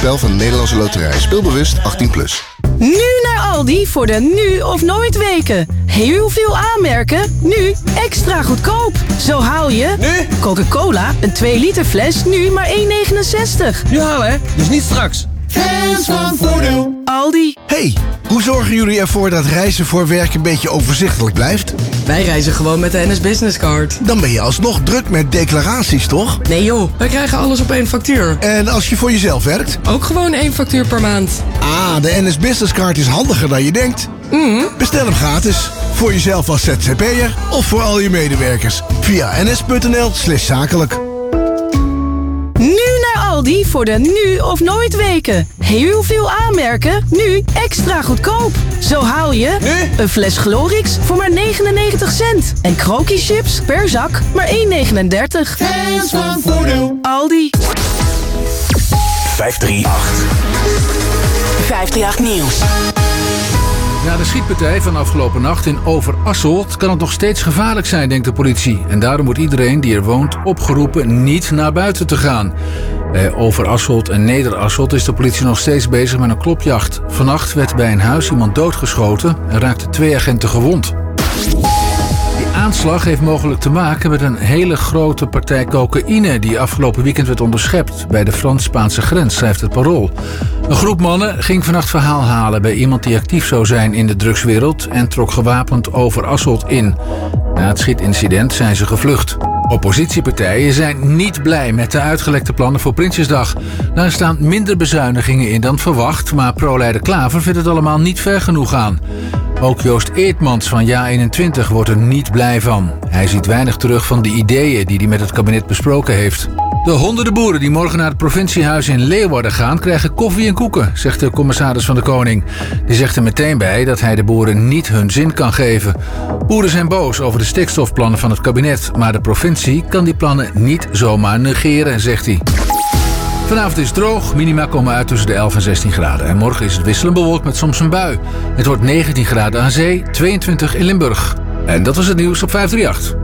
Spel van de Nederlandse Loterij. Speelbewust 18+. Nu naar Aldi voor de nu of nooit weken. Heel veel aanmerken, nu extra goedkoop. Zo haal je Nu? Coca-Cola, een 2 liter fles, nu maar 1,69. Nu halen hè, dus niet straks. Fans van Voordeel. Aldi. Hey, hoe zorgen jullie ervoor dat reizen voor werk een beetje overzichtelijk blijft? Wij reizen gewoon met de NS Business Card. Dan ben je alsnog druk met declaraties, toch? Nee joh, wij krijgen alles op één factuur. En als je voor jezelf werkt? Ook gewoon 1 factuur per maand. Ah, de NS Business Card is handiger dan je denkt. Bestel hem gratis. Voor jezelf als ZZP'er of voor al je medewerkers. Via ns.nl/zakelijk. Nu naar Aldi voor de nu of nooit weken. Heel veel aanmerken, nu extra goedkoop. Zo haal je Nu? een fles Glorix voor maar 99 cent. En Kroki chips per zak maar 1,39. Fans van Voordeel. Aldi. 538 Nieuws. Na de schietpartij van afgelopen nacht in Overasselt kan het nog steeds gevaarlijk zijn, denkt de politie. En daarom wordt iedereen die er woont opgeroepen niet naar buiten te gaan. Bij Overasselt en Nederasselt is de politie nog steeds bezig met een klopjacht. Vannacht werd bij een huis iemand doodgeschoten en raakten 2 agenten gewond. Die aanslag heeft mogelijk te maken met een hele grote partij cocaïne die afgelopen weekend werd onderschept bij de Frans-Spaanse grens, schrijft het Parool. Een groep mannen ging vannacht verhaal halen bij iemand die actief zou zijn in de drugswereld en trok gewapend Overasselt in. Na het schietincident zijn ze gevlucht. Oppositiepartijen zijn niet blij met de uitgelekte plannen voor Prinsjesdag. Daar staan minder bezuinigingen in dan verwacht, maar pro-leider Klaver vindt het allemaal niet ver genoeg gaan. Ook Joost Eertmans van JA21 wordt er niet blij van. Hij ziet weinig terug van de ideeën die hij met het kabinet besproken heeft. De honderden boeren die morgen naar het provinciehuis in Leeuwarden gaan, krijgen koffie en koeken, zegt de commissaris van de Koning. Die zegt er meteen bij dat hij de boeren niet hun zin kan geven. Boeren zijn boos over de stikstofplannen van het kabinet, maar de provincie kan die plannen niet zomaar negeren, zegt hij. Vanavond is het droog, minima komen uit tussen de 11 en 16 graden. En morgen is het wisselend bewolkt met soms een bui. Het wordt 19 graden aan zee, 22 in Limburg. En dat was het nieuws op 538.